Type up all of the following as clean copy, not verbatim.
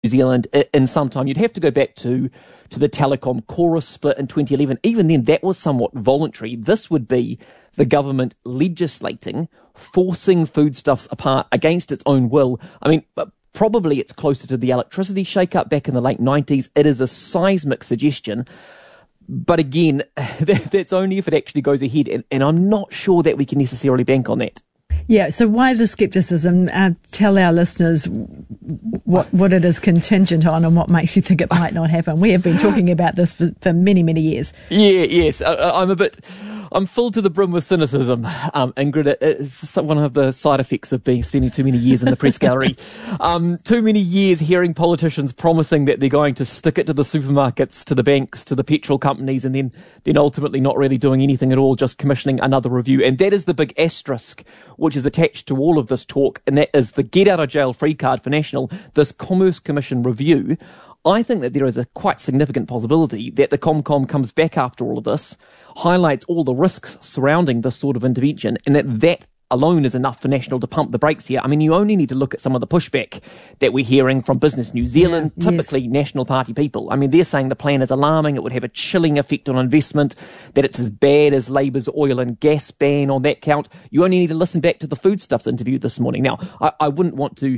New Zealand in some time. You'd have to go back to the Telecom Chorus split in 2011. Even then, that was somewhat voluntary. This would be the government legislating, forcing foodstuffs apart against its own will. I mean, probably it's closer to the electricity shake-up back in the late 90s. It is a seismic suggestion. But again, that's only if it actually goes ahead. And I'm not sure that we can necessarily bank on that. Yeah, so why the scepticism? Tell our listeners what it is contingent on and what makes you think it might not happen. We have been talking about this for many, many years. Yes. I'm full to the brim with cynicism, Ingrid. It's one of the side effects of spending too many years in the press gallery. Too many years hearing politicians promising that they're going to stick it to the supermarkets, to the banks, to the petrol companies, and then ultimately not really doing anything at all, just commissioning another review. And that is the big asterisk which is attached to all of this talk, and that is the get-out-of-jail-free card for National, this Commerce Commission review. I think that there is a quite significant possibility that the ComCom comes back after all of this, highlights all the risks surrounding this sort of intervention, and that alone is enough for National to pump the brakes here. I mean, you only need to look at some of the pushback that we're hearing from Business New Zealand, typically National Party people. I mean, they're saying the plan is alarming, it would have a chilling effect on investment, that it's as bad as Labour's oil and gas ban on that count. You only need to listen back to the Foodstuffs interview this morning. Now, I wouldn't want to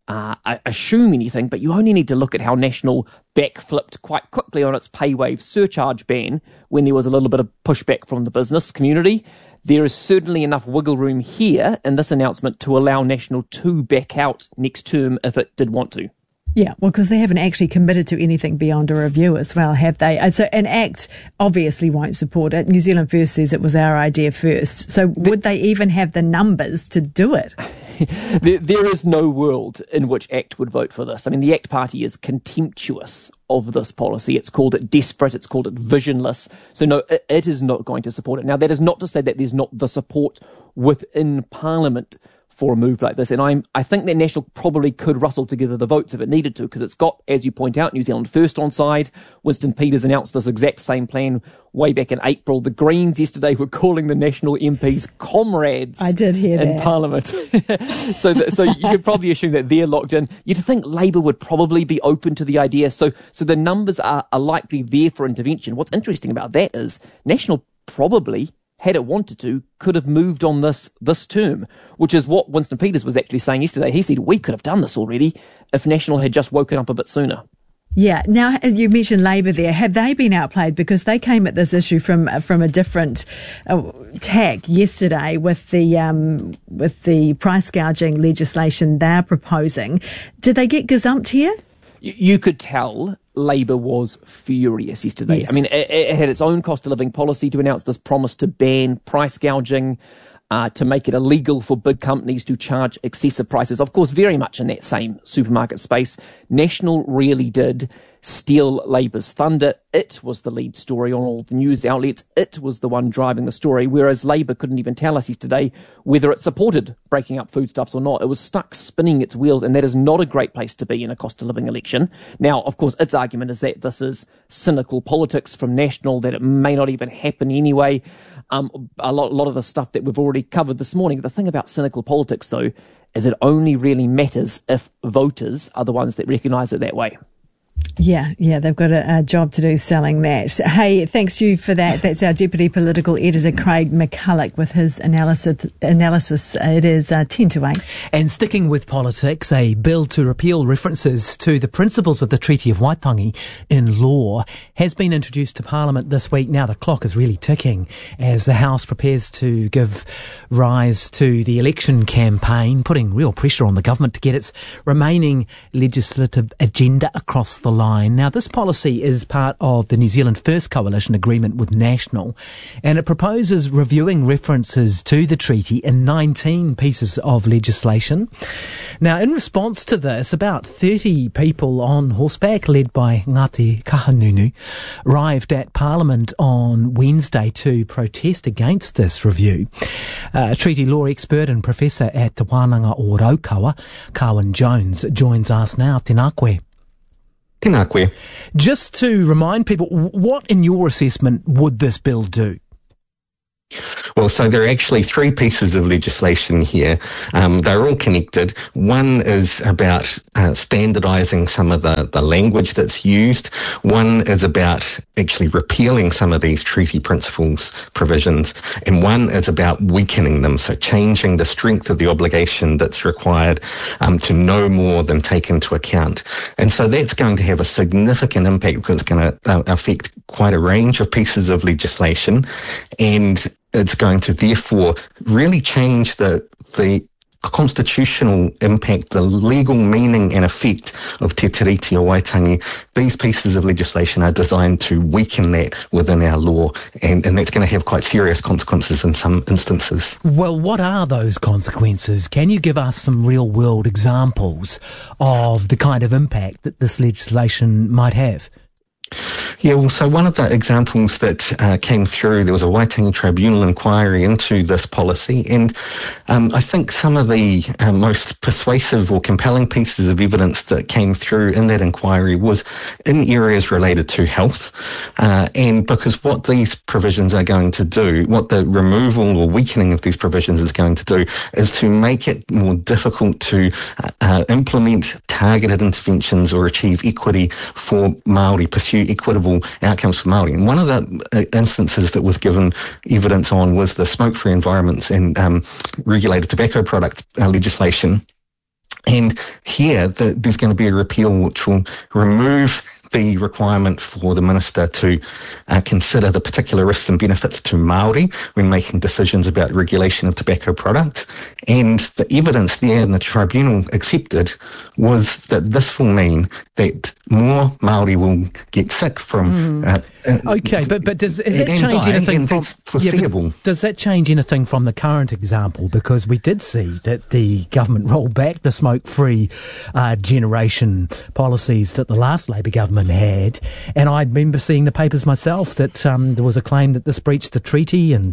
assume anything, but you only need to look at how National backflipped quite quickly on its pay wave surcharge ban when there was a little bit of pushback from the business community. There is certainly enough wiggle room here in this announcement to allow National to back out next term if it did want to. Yeah, well, because they haven't actually committed to anything beyond a review as well, have they? And so an ACT obviously won't support it. New Zealand First says it was our idea first. So would they even have the numbers to do it? There is no world in which ACT would vote for this. I mean, the ACT party is contemptuous of this policy. It's called it desperate. It's called it visionless. So no, it is not going to support it. Now, that is not to say that there's not the support within Parliament for a move like this. And I think that National probably could rustle together the votes if it needed to, because it's got, as you point out, New Zealand First on side. Winston Peters announced this exact same plan way back in April. The Greens yesterday were calling the National MPs comrades. I did hear in that. Parliament. So you could probably assume that they're locked in. You'd think Labour would probably be open to the idea. So the numbers are likely there for intervention. What's interesting about that is National probably, had it wanted to, could have moved on this term, which is what Winston Peters was actually saying yesterday. He said, we could have done this already if National had just woken up a bit sooner. Yeah. Now, you mentioned Labour there. Have they been outplayed? Because they came at this issue from a different tack yesterday with the price gouging legislation they're proposing. Did they get gazumped here? You could tell Labour was furious yesterday. Yes. I mean, it had its own cost of living policy to announce this promise to ban price gouging, to make it illegal for big companies to charge excessive prices. Of course, very much in that same supermarket space. National really did steal Labour's thunder. It was the lead story on all the news outlets. It was the one driving the story, whereas Labour couldn't even tell us yesterday whether it supported breaking up foodstuffs or not. It was stuck spinning its wheels, and that is not a great place to be in a cost of living election. Now, of course, its argument is that this is cynical politics from National, that it may not even happen anyway. A lot of the stuff that we've already covered this morning. The thing about cynical politics, though, is it only really matters if voters are the ones that recognise it that way. Yeah, they've got a job to do selling that. Hey, thanks you for that. That's our Deputy Political Editor, Craig McCulloch, with his analysis. It is 10 to 8. And sticking with politics, a bill to repeal references to the principles of the Treaty of Waitangi in law has been introduced to Parliament this week. Now the clock is really ticking as the House prepares to give rise to the election campaign, putting real pressure on the government to get its remaining legislative agenda across the line. Now, this policy is part of the New Zealand First Coalition agreement with National, and it proposes reviewing references to the treaty in 19 pieces of legislation. Now, in response to this, about 30 people on horseback, led by Ngāti Kahanunu, arrived at Parliament on Wednesday to protest against this review. Treaty law expert and professor at Te Wānanga o Raukawa, Carwyn Jones, joins us now. Tēnā koe. Tēnā koe. Just to remind people, what in your assessment would this bill do? Well, so there are actually three pieces of legislation here. They're all connected. One is about standardising some of the language that's used. One is about actually repealing some of these treaty principles provisions. And one is about weakening them, so changing the strength of the obligation that's required to no more than take into account. And so that's going to have a significant impact because it's going to affect quite a range of pieces of legislation, and it's going to therefore really change the constitutional impact, the legal meaning and effect of Te Tiriti o Waitangi. These pieces of legislation are designed to weaken that within our law, and that's going to have quite serious consequences in some instances. Well, what are those consequences? Can you give us some real-world examples of the kind of impact that this legislation might have? Yeah, well, so one of the examples that came through, there was a Waitangi Tribunal inquiry into this policy, and I think some of the most persuasive or compelling pieces of evidence that came through in that inquiry was in areas related to health, and because what these provisions are going to do, what the removal or weakening of these provisions is going to do, is to make it more difficult to implement targeted interventions or achieve equity for Māori, pursue equitable outcomes for Māori. And one of the instances that was given evidence on was the smoke-free environments and regulated tobacco product legislation. And here, there's going to be a repeal which will remove the requirement for the minister to consider the particular risks and benefits to Māori when making decisions about regulation of tobacco products. And the evidence there in the tribunal accepted was that this will mean that more Māori will get sick from... okay, but does that change anything from... foreseeable. Does that change anything from the current example? Because we did see that the government rolled back the smoke-free generation policies that the last Labour government had, and I remember seeing the papers myself that there was a claim that this breached the treaty, and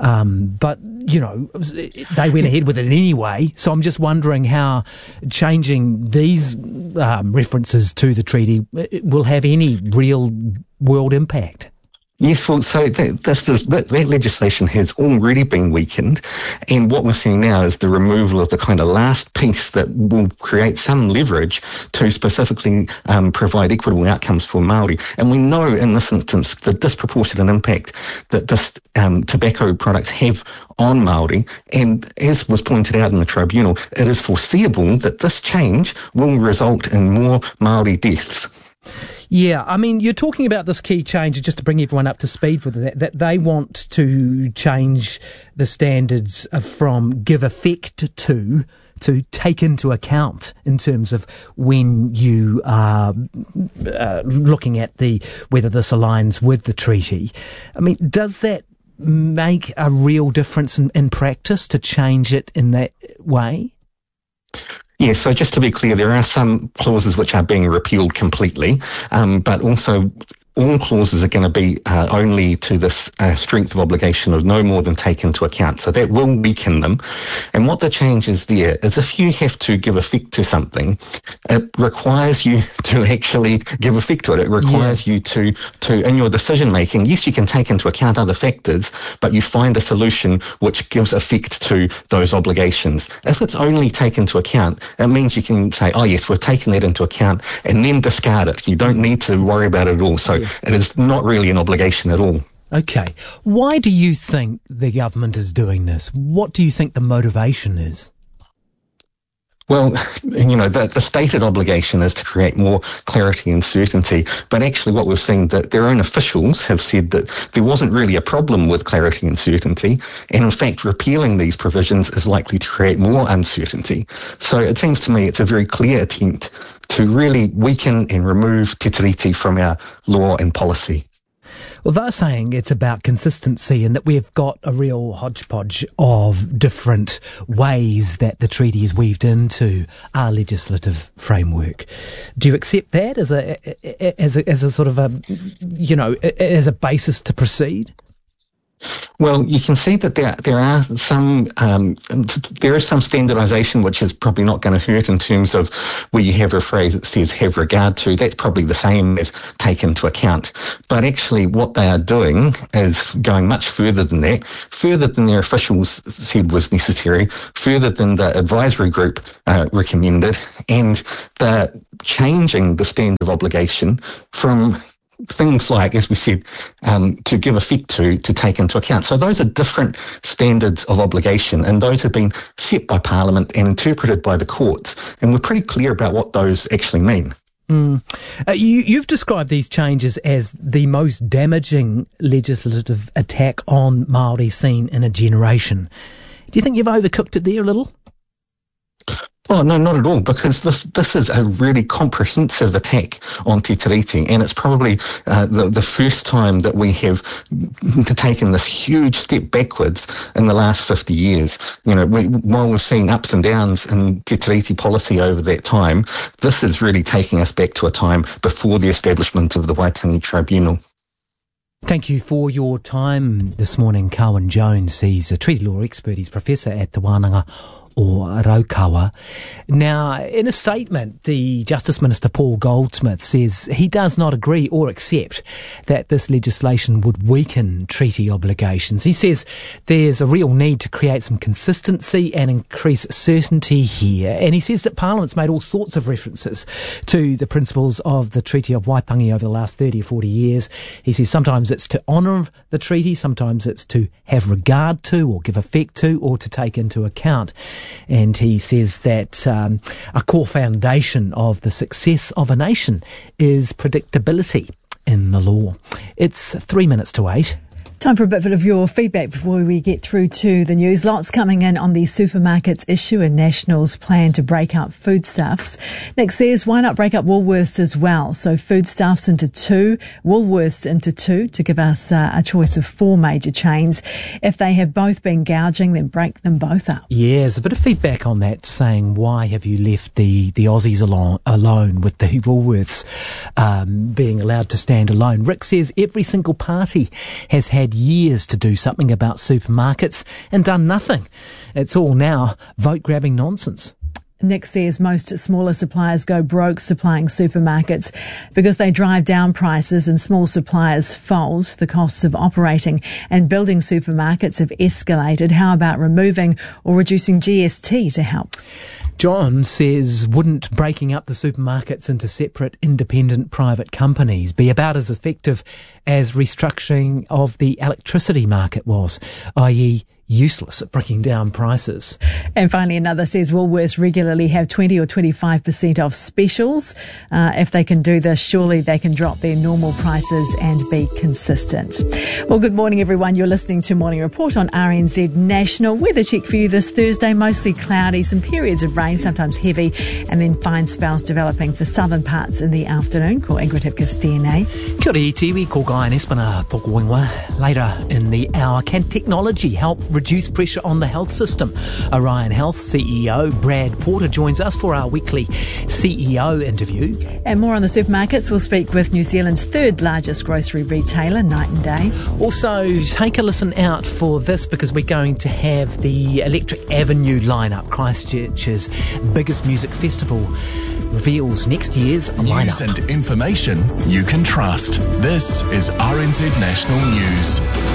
but you know, they went ahead with it anyway. So I'm just wondering how changing these references to the treaty will have any real world impact. Yes, well, so that legislation has already been weakened, and what we're seeing now is the removal of the kind of last piece that will create some leverage to specifically provide equitable outcomes for Māori. And we know in this instance the disproportionate impact that this tobacco products have on Māori, and as was pointed out in the tribunal, it is foreseeable that this change will result in more Māori deaths. Yeah, I mean, you're talking about this key change, just to bring everyone up to speed with that they want to change the standards from give effect to take into account in terms of when you are looking at whether this aligns with the treaty. I mean, does that make a real difference in practice to change it in that way? Yes, so just to be clear, there are some clauses which are being repealed completely, but also all clauses are going to be only to this strength of obligation of no more than take into account. So that will weaken them. And what the change is there is if you have to give effect to something, it requires you to actually give effect to it. It requires you to in your decision making, yes, you can take into account other factors, but you find a solution which gives effect to those obligations. If it's only taken into account, it means you can say, oh yes, we've taken that into account, and then discard it. You don't need to worry about it at all. So it is not really an obligation at all. Okay. Why do you think the government is doing this? What do you think the motivation is? Well, you know, the stated obligation is to create more clarity and certainty, but actually what we've seen that their own officials have said that there wasn't really a problem with clarity and certainty, and in fact repealing these provisions is likely to create more uncertainty. So it seems to me it's a very clear attempt to really weaken and remove Te Tiriti from our law and policy. Well, they're saying it's about consistency and that we've got a real hodgepodge of different ways that the treaty is weaved into our legislative framework. Do you accept that as a sort of a, you know, as a basis to proceed? Well, you can see that there is some standardisation, which is probably not going to hurt in terms of where you have a phrase that says "have regard to." That's probably the same as "take into account." But actually, what they are doing is going much further than that, further than their officials said was necessary, further than the advisory group recommended, and they're changing the standard of obligation from things like, as we said, to give effect to take into account. So those are different standards of obligation, and those have been set by Parliament and interpreted by the courts, and we're pretty clear about what those actually mean. You've described these changes as the most damaging legislative attack on Māori seen in a generation. Do you think you've overcooked it there a little? Oh, no, not at all, because this is a really comprehensive attack on Te Tiriti, and it's probably the first time that we have taken this huge step backwards in the last 50 years. You know, while we've seen ups and downs in Te Tiriti policy over that time, this is really taking us back to a time before the establishment of the Waitangi Tribunal. Thank you for your time this morning, Cowan Jones. He's a treaty law expert. He's professor at the Wānanga or Raukawa. Now, in a statement, the Justice Minister Paul Goldsmith says he does not agree or accept that this legislation would weaken treaty obligations. He says there's a real need to create some consistency and increase certainty here. And he says that Parliament's made all sorts of references to the principles of the Treaty of Waitangi over the last 30 or 40 years. He says sometimes it's to honour the treaty, sometimes it's to have regard to or give effect to or to take into account. And he says that a core foundation of the success of a nation is predictability in the law. It's 3 minutes to 8. Time for a bit of your feedback before we get through to the news. Lots coming in on the supermarkets issue and National's plan to break up foodstuffs. Nick says, why not break up Woolworths as well? So foodstuffs into 2, Woolworths into 2 to give us a choice of 4 major chains. If they have both been gouging, then break them both up. Yeah, there's a bit of feedback on that, saying why have you left the Aussies alone with the Woolworths being allowed to stand alone? Rick says every single party has had years to do something about supermarkets and done nothing. It's all now vote-grabbing nonsense. Nick says most smaller suppliers go broke supplying supermarkets because they drive down prices and small suppliers fold. The costs of operating and building supermarkets have escalated. How about removing or reducing GST to help? John says, wouldn't breaking up the supermarkets into separate independent private companies be about as effective as restructuring of the electricity market was, i.e. useless at bringing down prices? And finally, another says Woolworths regularly have 20 or 25% off specials. If they can do this, surely they can drop their normal prices and be consistent. Well, good morning, everyone. You're listening to Morning Report on RNZ National. Weather check for you this Thursday, mostly cloudy, some periods of rain, sometimes heavy, and then fine spells developing for southern parts in the afternoon. Ko Ingrid Hipkiss tēnei. Kia ora iwi, ko Guy and Espana tōku wingwa. Later in the hour, can technology help reduce pressure on the health system? Orion Health CEO Brad Porter joins us for our weekly CEO interview. And more on the supermarkets. We'll speak with New Zealand's third largest grocery retailer, Night and Day. Also, take a listen out for this because we're going to have the Electric Avenue lineup. Christchurch's biggest music festival reveals next year's lineup. News and information you can trust. This is RNZ National News.